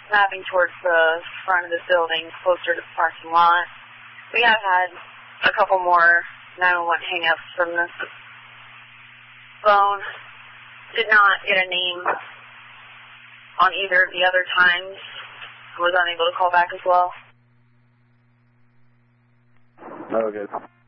mapping towards the front of the building, closer to the parking lot. We have had a couple more 911 hang-ups from this phone. Did not get a name on either of the other times. Was unable to call back as well. Okay.